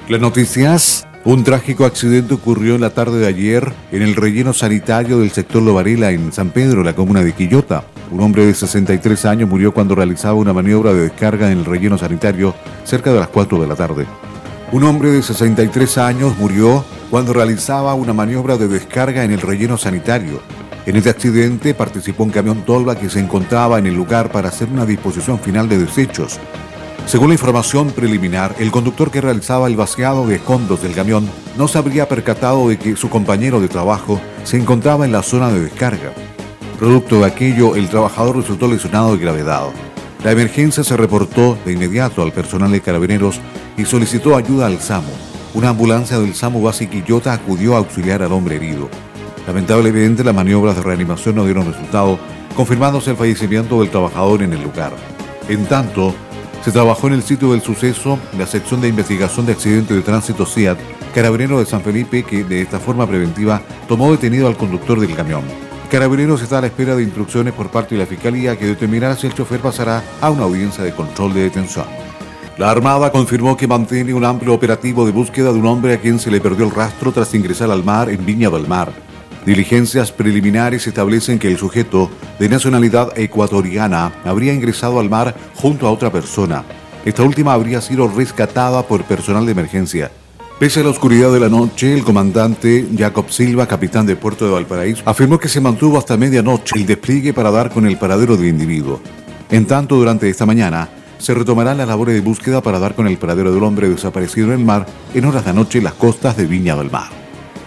Las noticias. Un trágico accidente ocurrió en la tarde de ayer en el relleno sanitario del sector Lo Varela en San Pedro, la comuna de Quillota. Un hombre de 63 años murió cuando realizaba una maniobra de descarga en el relleno sanitario cerca de las 4 de la tarde. Un hombre de 63 años murió cuando realizaba una maniobra de descarga en el relleno sanitario. En este accidente participó un camión tolva que se encontraba en el lugar para hacer una disposición final de desechos. Según la información preliminar, el conductor que realizaba el vaciado de escombros del camión no se habría percatado de que su compañero de trabajo se encontraba en la zona de descarga. Producto de aquello, el trabajador resultó lesionado de gravedad. La emergencia se reportó de inmediato al personal de Carabineros y solicitó ayuda al SAMU. Una ambulancia del SAMU Base Quillota acudió a auxiliar al hombre herido. Lamentablemente, las maniobras de reanimación no dieron resultado, confirmándose el fallecimiento del trabajador en el lugar. En tanto, se trabajó en el sitio del suceso la sección de investigación de accidentes de tránsito SIAT, Carabineros de San Felipe, que de esta forma preventiva tomó detenido al conductor del camión. Carabineros está a la espera de instrucciones por parte de la Fiscalía que determinará si el chofer pasará a una audiencia de control de detención. La Armada confirmó que mantiene un amplio operativo de búsqueda de un hombre a quien se le perdió el rastro tras ingresar al mar en Viña del Mar. Diligencias preliminares establecen que el sujeto, de nacionalidad ecuatoriana, habría ingresado al mar junto a otra persona. Esta última habría sido rescatada por personal de emergencia. Pese a la oscuridad de la noche, el comandante Jacob Silva, capitán de Puerto de Valparaíso, afirmó que se mantuvo hasta medianoche el despliegue para dar con el paradero del individuo. En tanto, durante esta mañana, se retomarán las labores de búsqueda para dar con el paradero del hombre desaparecido en el mar en horas de anoche en las costas de Viña del Mar.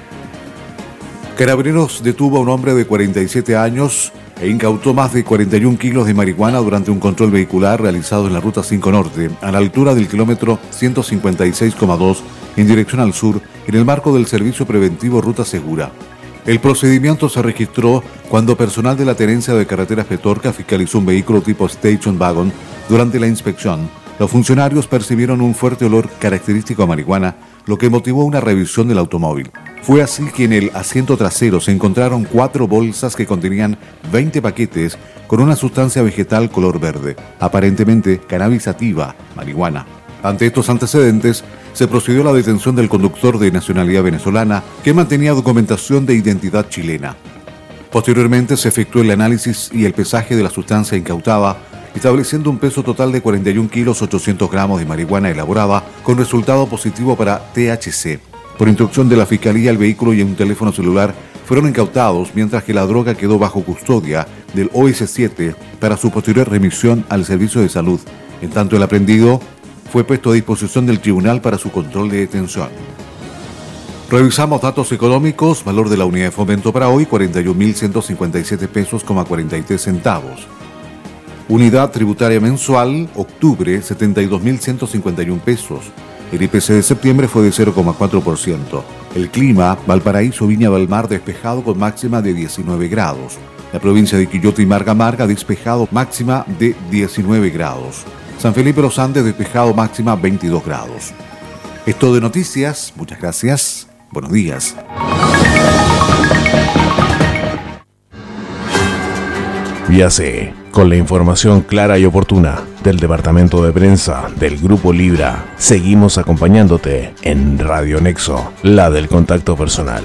Carabineros detuvo a un hombre de 47 años e incautó más de 41 kilos de marihuana durante un control vehicular realizado en la Ruta 5 Norte, a la altura del kilómetro 156,2 en dirección al sur, en el marco del servicio preventivo Ruta Segura. El procedimiento se registró cuando personal de la Tenencia de Carreteras Petorca fiscalizó un vehículo tipo Station Wagon. Durante la inspección, los funcionarios percibieron un fuerte olor característico a marihuana, lo que motivó una revisión del automóvil. Fue así que en el asiento trasero se encontraron 4 bolsas que contenían 20 paquetes con una sustancia vegetal color verde, aparentemente cannabis sativa, marihuana. Ante estos antecedentes, se procedió a la detención del conductor de nacionalidad venezolana que mantenía documentación de identidad chilena. Posteriormente se efectuó el análisis y el pesaje de la sustancia incautada, estableciendo un peso total de 41 kilos 800 gramos de marihuana elaborada con resultado positivo para THC. Por instrucción de la Fiscalía, el vehículo y un teléfono celular fueron incautados, mientras que la droga quedó bajo custodia del OS7 para su posterior remisión al Servicio de Salud. En tanto, el aprehendido fue puesto a disposición del tribunal para su control de detención. Revisamos datos económicos. Valor de la unidad de fomento para hoy, 41.157 pesos, 43 centavos. Unidad tributaria mensual, octubre, 72.151 pesos. El IPC de septiembre fue de 0,4%. El clima, Valparaíso, Viña del Mar, despejado con máxima de 19 grados. La provincia de Quillota y Marga, despejado, máxima de 19 grados. San Felipe Los Andes, despejado, máxima 22 grados. Es todo de noticias. Muchas gracias. Buenos días. Ya sé, con la información clara y oportuna del Departamento de Prensa del Grupo Libra, seguimos acompañándote en Radio Nexo, la del contacto personal.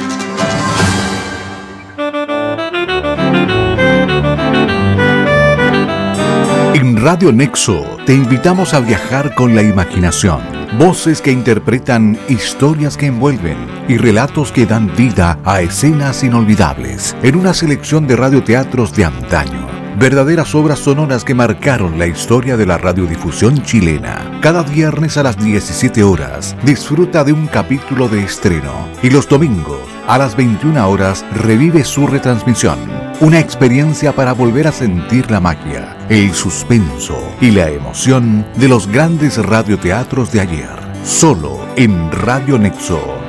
En Radio Nexo te invitamos a viajar con la imaginación. Voces que interpretan historias que envuelven y relatos que dan vida a escenas inolvidables en una selección de radioteatros de antaño. Verdaderas obras sonoras que marcaron la historia de la radiodifusión chilena. Cada viernes a las 17 horas disfruta de un capítulo de estreno y los domingos a las 21 horas revive su retransmisión. Una experiencia para volver a sentir la magia, el suspenso y la emoción de los grandes radioteatros de ayer. Solo en Radio Nexo.